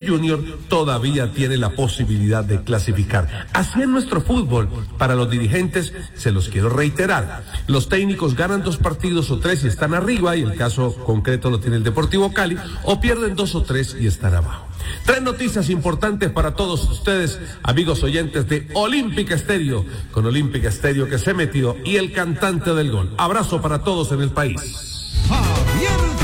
Junior todavía tiene la posibilidad de clasificar. Así es nuestro fútbol. Para los dirigentes, se los quiero reiterar. Los técnicos ganan 2 partidos o 3 y están arriba, y el caso concreto lo tiene el Deportivo Cali, o pierden 2 o 3 y están abajo. 3 noticias importantes para todos ustedes, amigos oyentes de Olímpica Estéreo, con Olímpica Estéreo que se metió y el cantante del gol. Abrazo para todos en el país. Javier